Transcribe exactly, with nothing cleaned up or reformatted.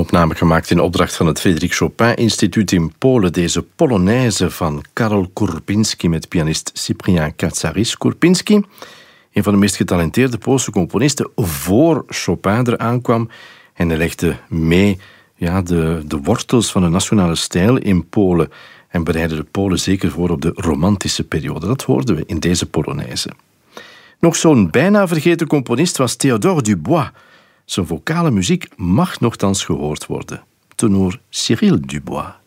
opname gemaakt in opdracht van het Frédéric Chopin Instituut in Polen. Deze Polonaise van Karol Kurpinski met pianist Cyprien Katsaris. Kurpinski, een van de meest getalenteerde Poolse componisten, voor Chopin eraan kwam. En hij legde mee ja, de, de wortels van de nationale stijl in Polen en bereidde de Polen zeker voor op de romantische periode. Dat hoorden we in deze Polonaise. Nog zo'n bijna vergeten componist was Théodore Dubois. Zijn vocale muziek mag nochtans gehoord worden. Tenor Cyril Dubois.